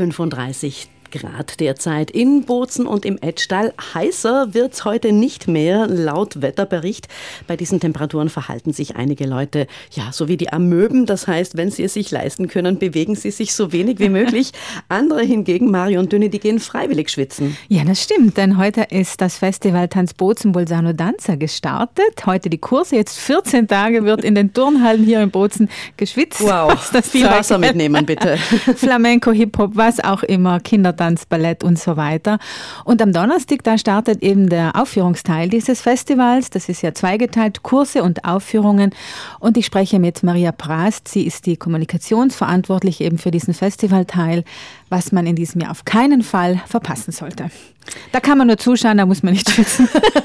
35 Grad derzeit in Bozen und im Etschtal. Heißer wird's heute nicht mehr, laut Wetterbericht. Bei diesen Temperaturen verhalten sich einige Leute, ja, so wie die Amöben. Das heißt, wenn sie es sich leisten können, bewegen sie sich so wenig wie möglich. Andere hingegen, Marion Dünne, die gehen freiwillig schwitzen. Ja, das stimmt, denn heute ist das Festival Tanz Bozen Bolzano Danza gestartet. Heute die Kurse, jetzt 14 Tage wird in den Turnhallen hier in Bozen geschwitzt. Wow, das viel Wasser mitnehmen, bitte. Flamenco, Hip-Hop, was auch immer, Kindertanz, Ballett und so weiter. Und am Donnerstag, da startet eben der Aufführungsteil dieses Festivals. Das ist ja zweigeteilt, Kurse und Aufführungen. Und ich spreche mit Maria Prast. Sie ist die Kommunikationsverantwortliche eben für diesen Festivalteil, was man in diesem Jahr auf keinen Fall verpassen sollte. Da kann man nur zuschauen, da muss man nicht schwitzen.